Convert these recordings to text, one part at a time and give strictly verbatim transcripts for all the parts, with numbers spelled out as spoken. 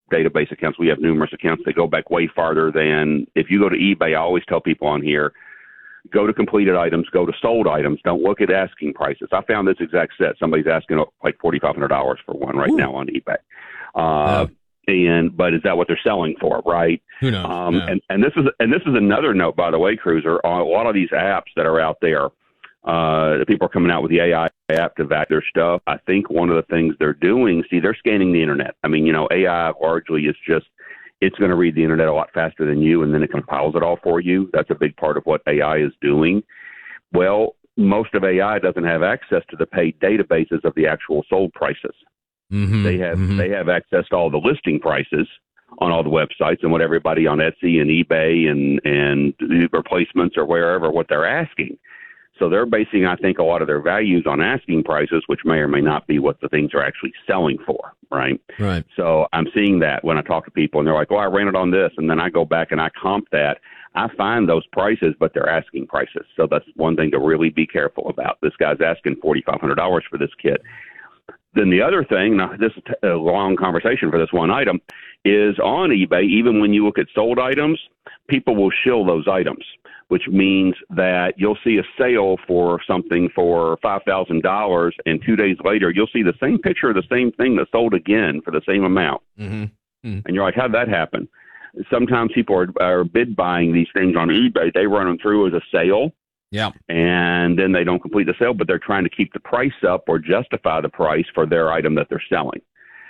database accounts. We have numerous accounts that go back way farther than if you go to eBay. I always tell people on here, go to completed items, go to sold items. Don't look at asking prices. I found this exact set. Somebody's asking like forty-five hundred dollars for one right Ooh. now on eBay. Uh, yeah. And but is that what they're selling for? Right. Who knows? Um, yeah. And and this is and this is another note, by the way, Cruiser. On a lot of these apps that are out there, uh, the people are coming out with the A I app to value their stuff. I think one of the things they're doing, see, they're scanning the internet. I mean, you know, A I largely is just it's going to read the internet a lot faster than you, and then it compiles it all for you. That's a big part of what A I is doing. Well, most of A I doesn't have access to the paid databases of the actual sold prices. Mm-hmm, they have mm-hmm. they have access to all the listing prices on all the websites and what everybody on Etsy and eBay and and replacements or wherever what they're asking. So they're basing, I think, a lot of their values on asking prices, which may or may not be what the things are actually selling for, right? Right. So I'm seeing that when I talk to people, and they're like, "Oh, I ran it on this," and then I go back and I comp that. I find those prices, but they're asking prices. So that's one thing to really be careful about. This guy's asking forty-five hundred dollars for this kit. Then the other thing, now this is a long conversation for this one item, is on eBay, even when you look at sold items, people will shill those items, which means that you'll see a sale for something for five thousand dollars, and two days later, you'll see the same picture of the same thing that sold again for the same amount. Mm-hmm. Mm-hmm. And you're like, how'd that happen? Sometimes people are, are bid buying these things on eBay. They run them through as a sale. Yeah. And then they don't complete the sale, but they're trying to keep the price up or justify the price for their item that they're selling.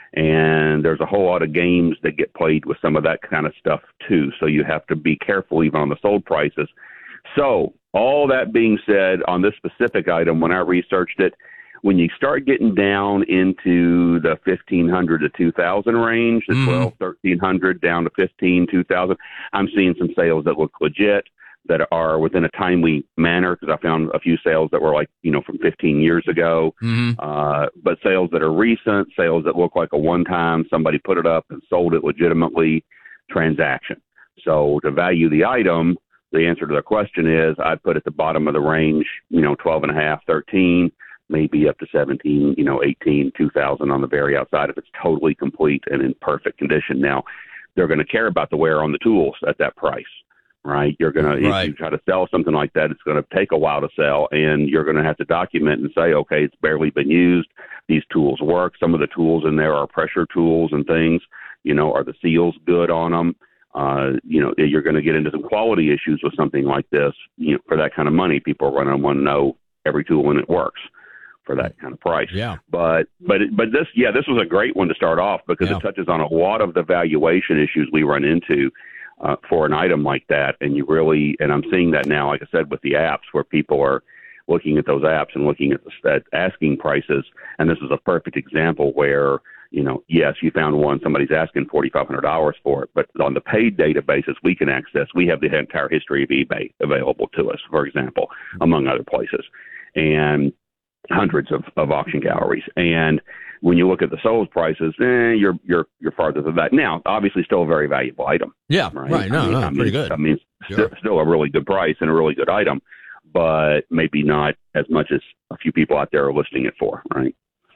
And there's a whole lot of games that get played with some of that kind of stuff too. So you have to be careful even on the sold prices. So all that being said, on this specific item, when I researched it, when you start getting down into the fifteen hundred to two thousand range, the mm-hmm. twelve, thirteen hundred down to fifteen, two thousand, I'm seeing some sales that look legit, that are within a timely manner, because I found a few sales that were like, you know, from fifteen years ago, mm-hmm. uh, but sales that are recent, sales that look like a one-time, somebody put it up and sold it legitimately transaction. So to value the item, the answer to the question is I'd put at the bottom of the range, you know, twelve and a half, thirteen, maybe up to seventeen, you know, eighteen, two thousand on the very outside if it's totally complete and in perfect condition. Now, they're going to care about the wear on the tools at that price. Right. You're going to, right. if you try to sell something like that, it's going to take a while to sell, and you're going to have to document and say, okay, it's barely been used. These tools work. Some of the tools in there are pressure tools and things, you know, are the seals good on them? Uh, you know, you're going to get into some quality issues with something like this. You know, for that kind of money, people are going to want to know every tool and it works for that kind of price. Yeah. But, but, but this, yeah, this was a great one to start off because yeah. it touches on a lot of the valuation issues we run into. Uh, for an item like that, and you really, and I'm seeing that now, like I said, with the apps where people are looking at those apps and looking at the at asking prices, and this is a perfect example where, you know, yes, you found one, somebody's asking forty-five hundred dollars for it, but on the paid databases we can access, we have the entire history of eBay available to us, for example, among other places, and hundreds of, of auction galleries, and when you look at the sold prices, eh, you're you're you're farther than that. Now, obviously, still a very valuable item. Yeah, right. right. No, I mean, no, I mean, pretty good. I mean, sure. still, still a really good price and a really good item, but maybe not as much as a few people out there are listing it for. Right.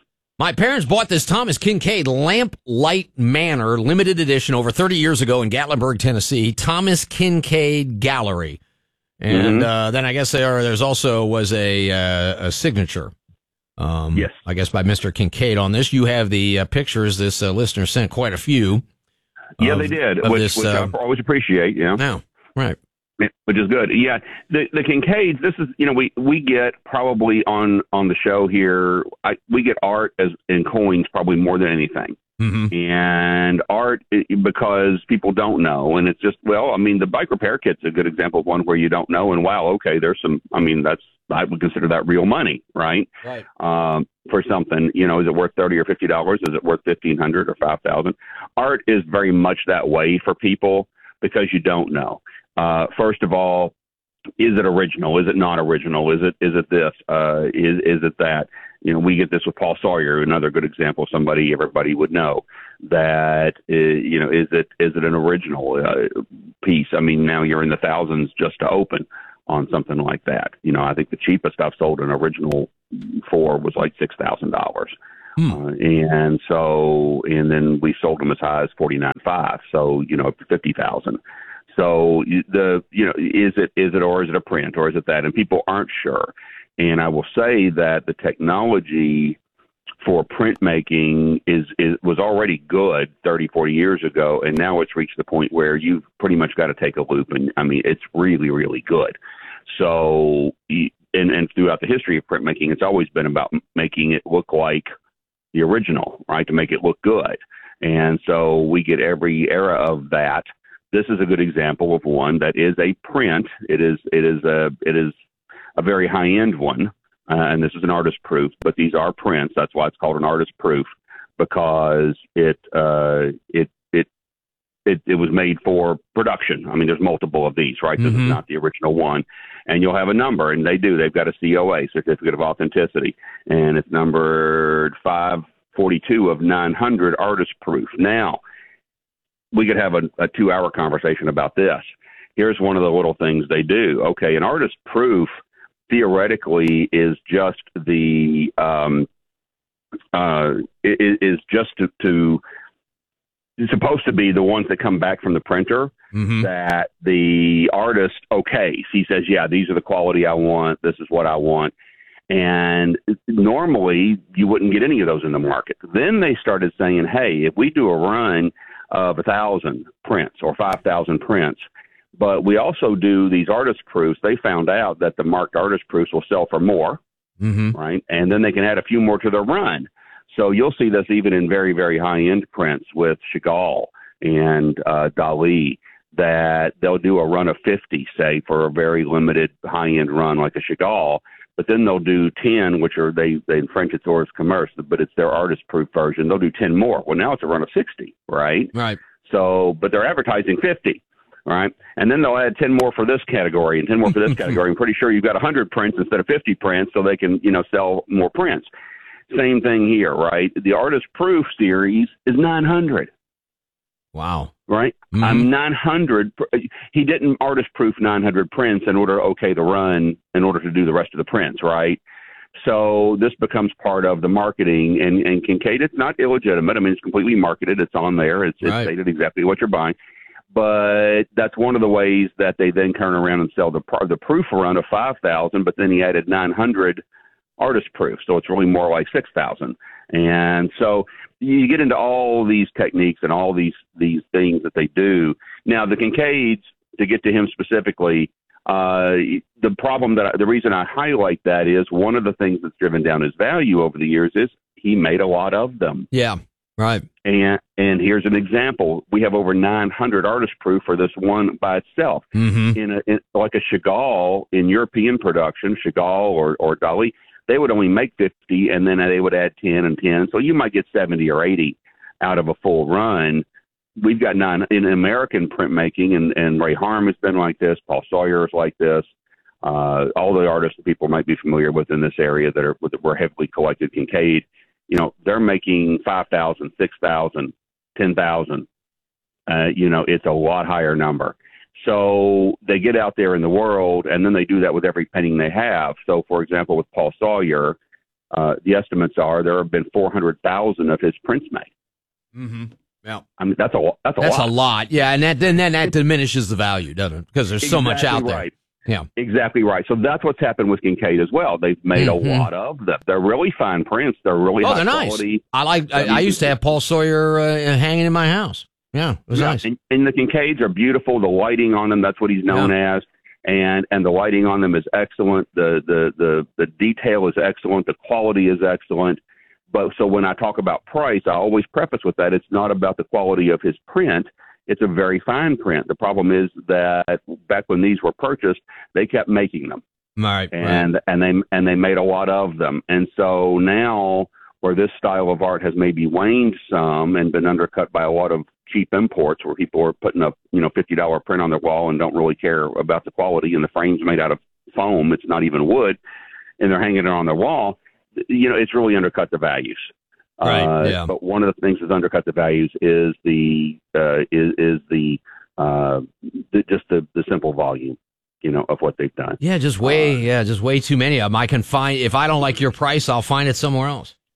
My parents bought this Thomas Kincaid Lamp Light Manor limited edition over thirty years ago in Gatlinburg, Tennessee. Thomas Kincaid Gallery, and mm-hmm. uh, then I guess there there's also was a uh, a signature. Um, yes. I guess by Mister Kincaid on this. You have the uh, pictures. This uh, listener sent quite a few. Yeah, of, they did, which, this, which uh, I always appreciate. Yeah. No, right. Which is good. Yeah. The the Kincaids, this is, you know, we, we get probably on, on the show here, I, we get art as in coins probably more than anything. Mm-hmm. And art, because people don't know. And it's just, well, I mean, the bike repair kit's a good example of one where you don't know. And wow, okay, there's some, I mean, that's, I would consider that real money, right? Right. Um, for something, you know, is it worth thirty or fifty dollars? Is it worth fifteen hundred or five thousand? Art is very much that way for people because you don't know. Uh, first of all, is it original? Is it not original? Is it is it this? Uh, is is it that? You know, we get this with Paul Sawyer, another good example. Somebody everybody would know that. Uh, you know, is it is it an original uh, piece? I mean, now you're in the thousands just to open on something like that. You know, I think the cheapest I've sold an original for was like six thousand dollars. Hmm. Uh, and so, and then we sold them as high as forty-nine five. So, you know, up to fifty thousand. So the, you know, is it, is it, or is it a print, or is it that? And people aren't sure. And I will say that the technology for printmaking is, is, was already good thirty, forty years ago. And now it's reached the point where you've pretty much got to take a loop. And I mean, it's really, really good. So, and, and throughout the history of printmaking, it's always been about making it look like the original, right? To make it look good. And so we get every era of that. This is a good example of one that is a print. It is, it is a, it is a very high end one. Uh, and this is an artist proof, but these are prints. That's why it's called an artist proof, because it, uh, it, it, it, it was made for production. I mean, there's multiple of these, right? Mm-hmm. This is not the original one. And you'll have a number, and they do. They've got a C O A, Certificate of Authenticity, and it's numbered five forty-two of nine hundred artist proof. Now, we could have a, a two-hour conversation about this. Here's one of the little things they do. Okay, an artist proof theoretically is just the um, uh, is, is just to, to it's supposed to be the ones that come back from the printer. Mm-hmm. That the artist okays. He says, "Yeah, these are the quality I want. This is what I want." And normally, you wouldn't get any of those in the market. Then they started saying, "Hey, if we do a run of a thousand prints or five thousand prints, but we also do these artist proofs," they found out that the marked artist proofs will sell for more, mm-hmm. right? And then they can add a few more to the run. So you'll see this even in very, very high-end prints with Chagall and uh, Dali, that they'll do a run of fifty, say, for a very limited high-end run like a Chagall, but then they'll do ten, which are, they, they in French it's hors commerce, but it's their artist-proof version. They'll do ten more. Well, now it's a run of sixty, right? Right. So, but they're advertising fifty. All right. And then they'll add ten more for this category and ten more for this category. I'm pretty sure you've got one hundred prints instead of fifty prints, so they can, you know, sell more prints. Same thing here, right? The artist proof series is nine hundred. Wow. Right? Mm-hmm. I'm nine hundred. He didn't artist proof nine hundred prints in order to okay the run, in order to do the rest of the prints, right? So this becomes part of the marketing. And, and Kincaid, it's not illegitimate. I mean, it's completely marketed. It's on there. It's, right. It's stated exactly what you're buying. But that's one of the ways that they then turn around and sell the the proof run of five thousand, but then he added nine hundred artist proof. So it's really more like six thousand. And so you get into all these techniques and all these, these things that they do. Now, the Kincaids, to get to him specifically, uh, the problem that I, the reason I highlight that is one of the things that's driven down his value over the years is he made a lot of them. Yeah. Right. And and here's an example. We have over nine hundred artist proof for this one by itself. Mm-hmm. In, a, in like a Chagall in European production, Chagall or, or Dali, they would only make fifty, and then they would add ten and ten. So you might get seventy or eighty out of a full run. We've got nine in American printmaking, and, and Ray Harm has been like this. Paul Sawyer is like this. Uh, all the artists that people might be familiar with in this area that are that were heavily collected Kincaid, you know, they're making five thousand, six thousand, ten thousand. Uh, you know, it's a lot higher number. So they get out there in the world, and then they do that with every penny they have. So, for example, with Paul Sawyer, uh, the estimates are there have been four hundred thousand of his prints made. Mm-hmm. Yeah, I mean that's a that's a that's lot. a lot. Yeah, and that then that diminishes the value, doesn't it? Because there's so exactly much out there. Right. Yeah, exactly right. So that's what's happened with Kincaid as well. They've made mm-hmm. a lot of them. They're really fine prints. They're really oh, high they're quality. Nice. I like. I, I used to have Paul Sawyer uh, hanging in my house. Yeah, it was yeah, nice. And, and the Kincaids are beautiful. The lighting on them, that's what he's known yeah. as. And and the lighting on them is excellent. The, the, the, the detail is excellent. The quality is excellent. But so when I talk about price, I always preface with that. It's not about the quality of his print. It's a very fine print. The problem is that back when these were purchased, they kept making them. Right. And, right. and they, and they made a lot of them. And so now where this style of art has maybe waned some and been undercut by a lot of cheap imports where people are putting up, you know, fifty dollars print on their wall and don't really care about the quality, and the frame's made out of foam. It's not even wood, and they're hanging it on their wall. You know, it's really undercut the values. Right. Uh, yeah. But one of the things that's undercut the values is the, uh, is, is the, uh, the, just the, the simple volume, you know, of what they've done. Yeah. Just way, uh, yeah. Just way too many of them. I can find, if I don't like your price, I'll find it somewhere else.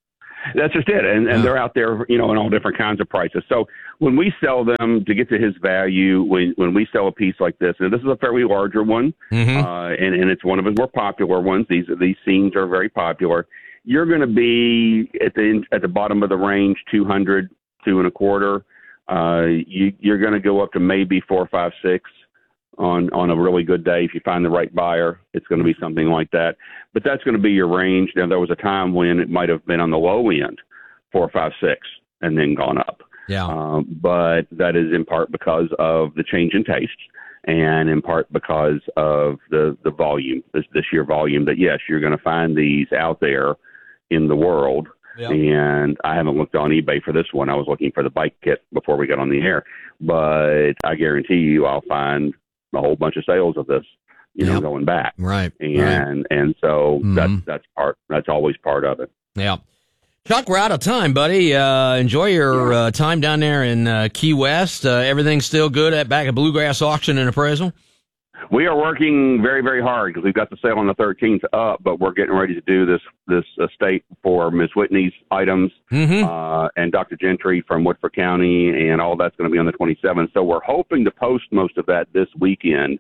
That's just it. And, and yeah. they're out there, you know, in all different kinds of prices. So when we sell them to get to his value, when, when we sell a piece like this, and this is a fairly larger one, mm-hmm. uh, and, and it's one of his more popular ones. These, these scenes are very popular. You're going to be at the, at the bottom of the range, two hundred, two and a quarter. Uh, you, you're going to go up to maybe four, five, six on, on a really good day. If you find the right buyer, it's going to be something like that. But that's going to be your range. Now, there was a time when it might have been on the low end, four, five, six, and then gone up. Yeah. Um, but that is in part because of the change in taste, and in part because of the, the volume, this, the sheer volume that, yes, you're going to find these out there in the world. Yep. And I haven't looked on eBay for this one. I was looking for the bike kit before we got on the air. But I guarantee you I'll find a whole bunch of sales of this, you yep. know, going back. Right. And right. and so mm-hmm. that's that's part that's always part of it. Yeah. Chuck, we're out of time, buddy. Uh, enjoy your uh, time down there in uh, Key West. Uh, everything's still good at back at Bluegrass Auction and Appraisal? We are working very, very hard because we've got the sale on the thirteenth up, but we're getting ready to do this this estate for Miz Whitney's items mm-hmm. uh, and Doctor Gentry from Woodford County, and all that's going to be on the twenty-seventh. So we're hoping to post most of that this weekend.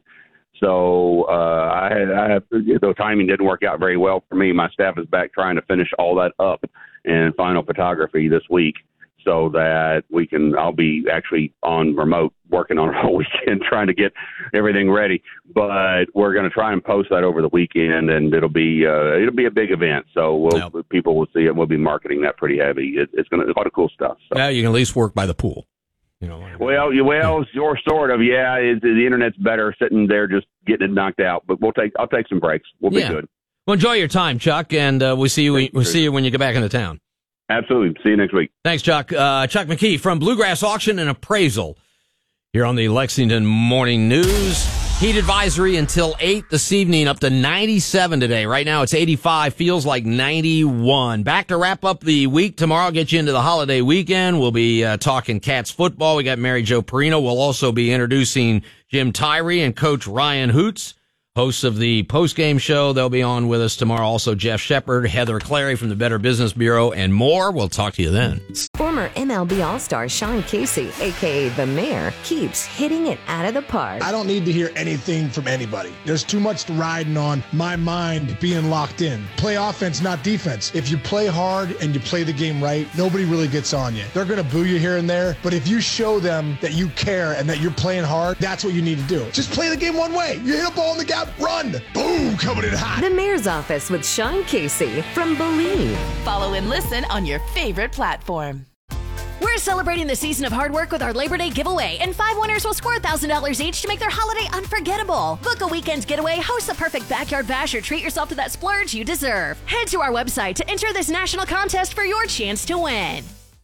So uh, I, I have, though timing didn't work out very well for me, my staff is back trying to finish all that up in final photography this week, so that we can, I'll be actually on remote working on it all weekend trying to get everything ready. But we're going to try and post that over the weekend, and it'll be uh, it'll be a big event. So we'll, yep. people will see it. We'll be marketing that pretty heavy. It, it's going to be a lot of cool stuff. So. Yeah, you can at least work by the pool. You know. Well, you well, you're sort of yeah. It, the internet's better sitting there just getting it knocked out. But we'll take I'll take some breaks. We'll be yeah. good. Well, enjoy your time, Chuck, and uh, we'll see you. We'll see you when you get back into town. Absolutely. See you next week. Thanks, Chuck. Uh, Chuck McKee from Bluegrass Auction and Appraisal here on the Lexington Morning News. Heat advisory until eight this evening, up to ninety-seven today. Right now it's eighty-five, feels like ninety-one. Back to wrap up the week tomorrow, get you into the holiday weekend. We'll be uh, talking Cats football. We got Mary Jo Perino. We'll also be introducing Jim Tyree and Coach Ryan Hoots, hosts of the postgame show. They'll be on with us tomorrow. Also, Jeff Shepard, Heather Clary from the Better Business Bureau, and more. We'll talk to you then. Former M L B All-Star Sean Casey, a k a. The Mayor, keeps hitting it out of the park. I don't need to hear anything from anybody. There's too much riding on my mind being locked in. Play offense, not defense. If you play hard and you play the game right, nobody really gets on you. They're going to boo you here and there, but if you show them that you care and that you're playing hard, that's what you need to do. Just play the game one way. You hit a ball in the gap, run. Boom, coming in hot. The Mayor's Office with Sean Casey from Believe. Follow and listen on your favorite platform. We're celebrating the season of hard work with our Labor Day giveaway, and five winners will score one thousand dollars each to make their holiday unforgettable. Book a weekend getaway, host the perfect backyard bash, or treat yourself to that splurge you deserve. Head to our website to enter this national contest for your chance to win.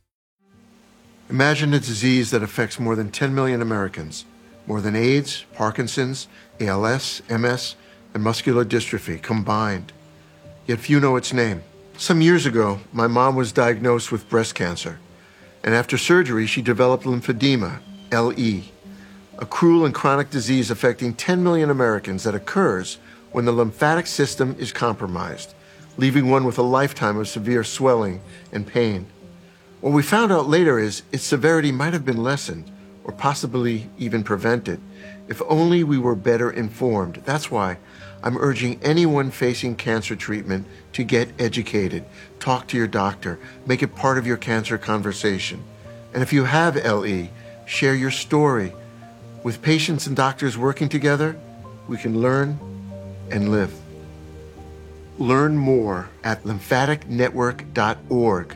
Imagine a disease that affects more than ten million Americans, more than AIDS, Parkinson's, A L S, M S, and muscular dystrophy combined. Yet few know its name. Some years ago, my mom was diagnosed with breast cancer, and after surgery, she developed lymphedema, L E, a cruel and chronic disease affecting ten million Americans that occurs when the lymphatic system is compromised, leaving one with a lifetime of severe swelling and pain. What we found out later is its severity might have been lessened, or possibly even prevented, if only we were better informed. That's why I'm urging anyone facing cancer treatment to get educated. Talk to your doctor. Make it part of your cancer conversation. And if you have L E, share your story. With patients and doctors working together, we can learn and live. Learn more at lymphatic network dot org.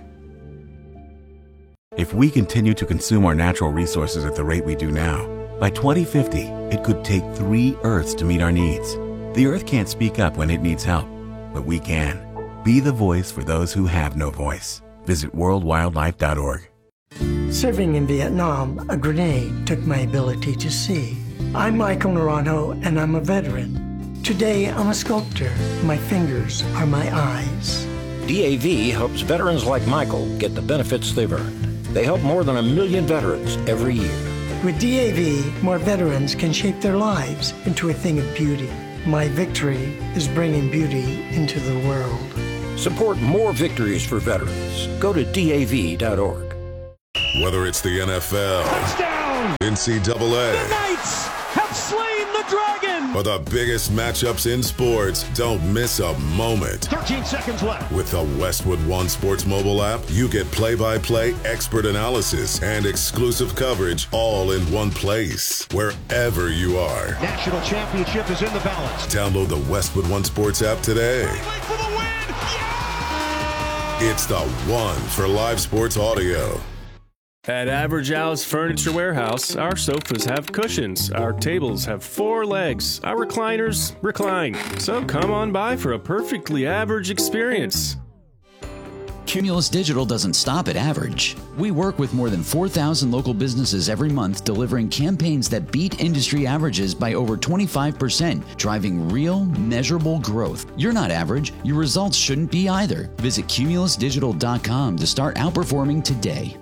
If we continue to consume our natural resources at the rate we do now, by twenty fifty, it could take three Earths to meet our needs. The Earth can't speak up when it needs help, but we can. Be the voice for those who have no voice. Visit world wildlife dot org. Serving in Vietnam, a grenade took my ability to see. I'm Michael Naranjo, and I'm a veteran. Today, I'm a sculptor. My fingers are my eyes. D A V helps veterans like Michael get the benefits they've earned. They help more than a million veterans every year. With D A V, more veterans can shape their lives into a thing of beauty. My victory is bringing beauty into the world. Support more victories for veterans. Go to D A V dot org. Whether it's the N F L, touchdown, N C double A, the Knights have slain the dragon, or the biggest matchups in sports, don't miss a moment. thirteen seconds left. With the Westwood One Sports mobile app, you get play-by-play expert analysis and exclusive coverage all in one place, wherever you are. National championship is in the balance. Download the Westwood One Sports app today. For the win. Yeah! It's the one for live sports audio. At Average House Furniture Warehouse, our sofas have cushions, our tables have four legs, our recliners recline. So come on by for a perfectly average experience. Cumulus Digital doesn't stop at average. We work with more than four thousand local businesses every month, delivering campaigns that beat industry averages by over twenty-five percent, driving real, measurable growth. You're not average. Your results shouldn't be either. Visit cumulus digital dot com to start outperforming today.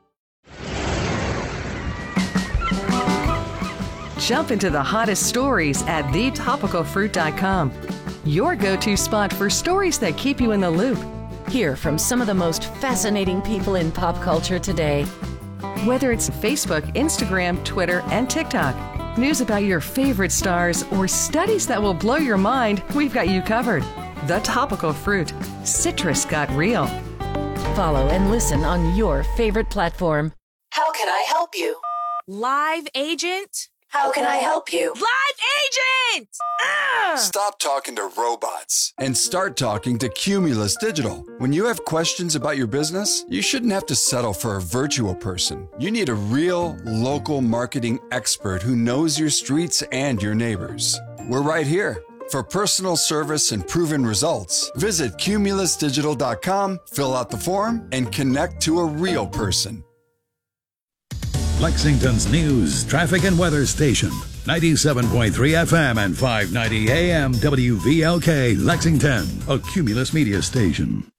Jump into the hottest stories at the topical fruit dot com. Your go-to spot for stories that keep you in the loop. Hear from some of the most fascinating people in pop culture today. Whether it's Facebook, Instagram, Twitter, and TikTok, news about your favorite stars, or studies that will blow your mind, we've got you covered. The Topical Fruit. Citrus got real. Follow and listen on your favorite platform. How can I help you? Live agent? How can I help you? Live agent! Ah! Stop talking to robots and start talking to Cumulus Digital. When you have questions about your business, you shouldn't have to settle for a virtual person. You need a real, local marketing expert who knows your streets and your neighbors. We're right here. For personal service and proven results, visit cumulus digital dot com, fill out the form, and connect to a real person. Lexington's news, traffic, and weather station. ninety-seven point three F M and five ninety A M W V L K, Lexington, a Cumulus media station.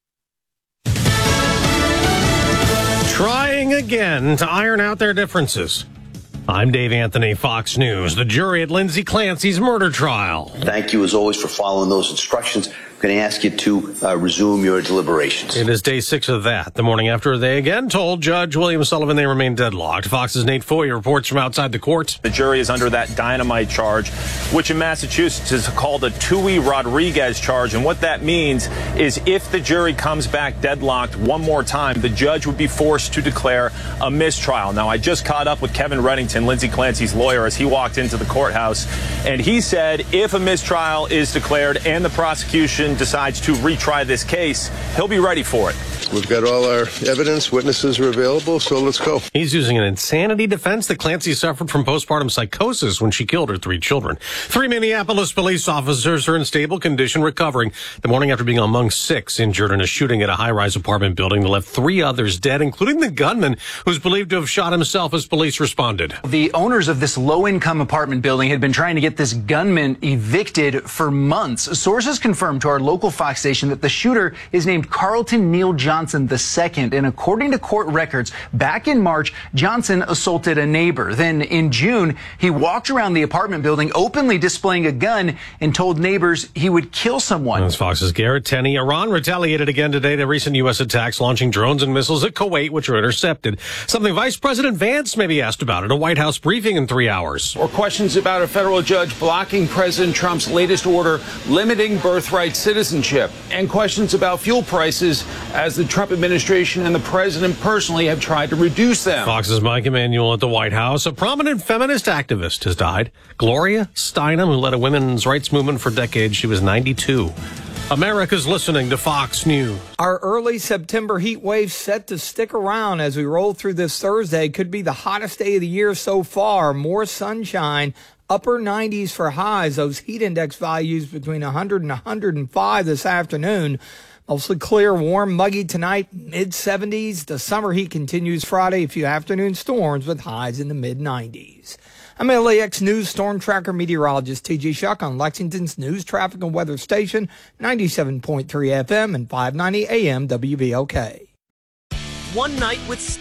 Trying again to iron out their differences. I'm Dave Anthony, Fox News. The jury at Lindsay Clancy's murder trial. Thank you, as always, for following those instructions. I'm going to ask you to uh, resume your deliberations. It is day six of that. The morning after they again told Judge William Sullivan they remain deadlocked. Fox's Nate Foy reports from outside the court. The jury is under that dynamite charge, which in Massachusetts is called a Tui Rodriguez charge. And what that means is if the jury comes back deadlocked one more time, the judge would be forced to declare a mistrial. Now, I just caught up with Kevin Reddington, Lindsay Clancy's lawyer, as he walked into the courthouse. And he said if a mistrial is declared and the prosecution decides to retry this case, he'll be ready for it. We've got all our evidence, witnesses are available, so let's go. He's using an insanity defense that Clancy suffered from postpartum psychosis when she killed her three children. Three Minneapolis police officers are in stable condition, recovering the morning after being among six injured in a shooting at a high-rise apartment building that left three others dead, including the gunman who's believed to have shot himself as police responded. The owners of this low-income apartment building had been trying to get this gunman evicted for months. Sources confirmed to our local Fox station that the shooter is named Carlton Neal Johnson the second, and according to court records, back in March, Johnson assaulted a neighbor. Then in June, he walked around the apartment building openly displaying a gun and told neighbors he would kill someone. That's Fox's Garrett Tenney. Iran retaliated again today to recent U S attacks, launching drones and missiles at Kuwait, which were intercepted. Something Vice President Vance may be asked about at a White House briefing in three hours. Or questions about a federal judge blocking President Trump's latest order limiting birthright citizenship. And questions about fuel prices as the Trump administration and the president personally have tried to reduce them. Fox's Mike Emanuel at the White House. A prominent feminist activist has died. Gloria Steinem, who led a women's rights movement for decades. She was ninety-two. America's listening to Fox News. Our early September heat wave set to stick around as we roll through this Thursday. Could be the hottest day of the year so far. More sunshine. Upper nineties for highs. Those heat index values between one hundred and one hundred five this afternoon. Mostly clear, warm, muggy tonight, mid seventies. The summer heat continues Friday. A few afternoon storms with highs in the mid nineties. I'm L A X News Storm Tracker meteorologist T J Shuck on Lexington's News, Traffic, and Weather Station, ninety-seven point three F M and five ninety A M W B L K. One night with Steiner.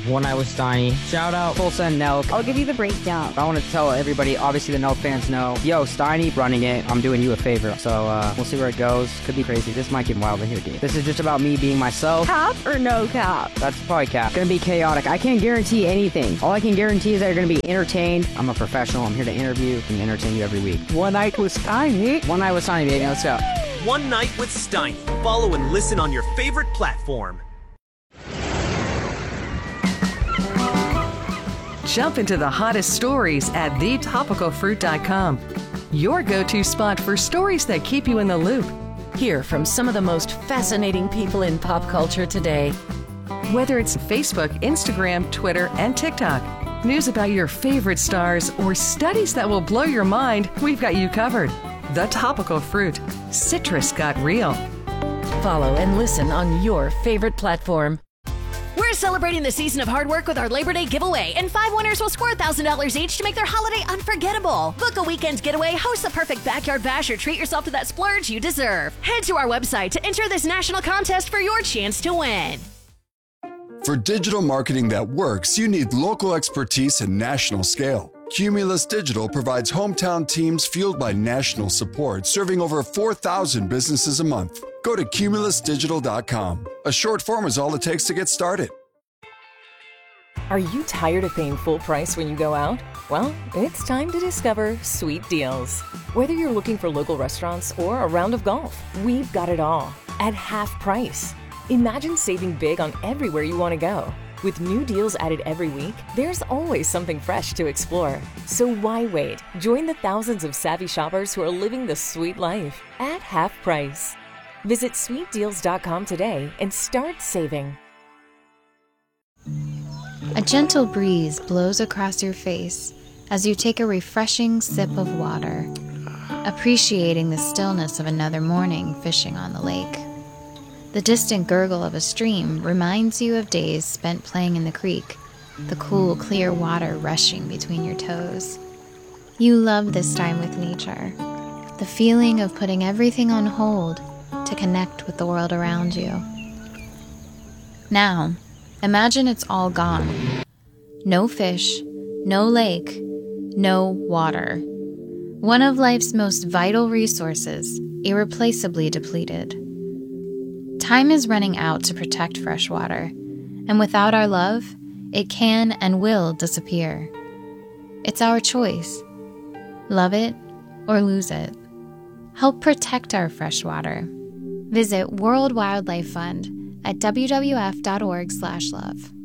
One Night with Steiny. Shout out Tulsa and Nelk. I'll give you the breakdown. I want to tell everybody, obviously the Nelk fans know, yo, Steiny running it, I'm doing you a favor. So uh, we'll see where it goes. Could be crazy. This might get wild in here, dude. This is just about me being myself. Cap or no cap? That's probably cap. Gonna be chaotic. I can't guarantee anything. All I can guarantee is that you're gonna be entertained. I'm a professional. I'm here to interview and entertain you every week. One Night with Steiny. One Night with Steiny, baby. Let's go. One Night with Steiny. Follow and listen on your favorite platform. Jump into the hottest stories at the topical fruit dot com. Your go-to spot for stories that keep you in the loop. Hear from some of the most fascinating people in pop culture today. Whether it's Facebook, Instagram, Twitter, and TikTok, news about your favorite stars, or studies that will blow your mind, we've got you covered. The Topical Fruit. Citrus got real. Follow and listen on your favorite platform. We're celebrating the season of hard work with our Labor Day giveaway, and five winners will score one thousand dollars each to make their holiday unforgettable. Book a weekend getaway, host the perfect backyard bash, or treat yourself to that splurge you deserve. Head to our website to enter this national contest for your chance to win. For digital marketing that works, you need local expertise and national scale. Cumulus Digital provides hometown teams fueled by national support, serving over four thousand businesses a month. Go to cumulus digital dot com. A short form is all it takes to get started. Are you tired of paying full price when you go out? Well, it's time to discover Sweet Deals. Whether you're looking for local restaurants or a round of golf, we've got it all at half price. Imagine saving big on everywhere you want to go. With new deals added every week, there's always something fresh to explore. So why wait? Join the thousands of savvy shoppers who are living the sweet life at half price. Visit sweet deals dot com today and start saving. A gentle breeze blows across your face as you take a refreshing sip of water, appreciating the stillness of another morning fishing on the lake. The distant gurgle of a stream reminds you of days spent playing in the creek, the cool, clear water rushing between your toes. You love this time with nature, the feeling of putting everything on hold to connect with the world around you. Now, imagine it's all gone. No fish, no lake, no water. One of life's most vital resources, irreplaceably depleted. Time is running out to protect fresh water, and without our love, it can and will disappear. It's our choice. Love it or lose it. Help protect our fresh water. Visit World Wildlife Fund at w w w dot org slash love.